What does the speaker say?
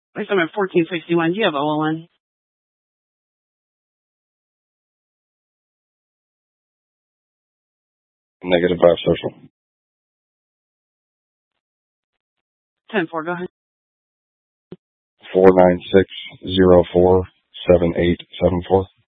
Place I'm at 1461. Do you have OLN? -5 social. 10-4, go ahead. 496047874.